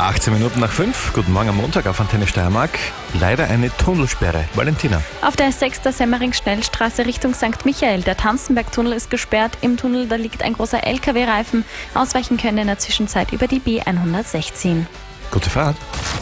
18 Minuten nach 5. Guten Morgen am Montag auf Antenne Steiermark. Leider eine Tunnelsperre. Valentina. Auf der 6. Semmering-Schnellstraße Richtung St. Michael. Der Tanzenberg-Tunnel ist gesperrt. Im Tunnel da liegt ein großer LKW-Reifen. Ausweichen können in der Zwischenzeit über die B116. Gute Fahrt.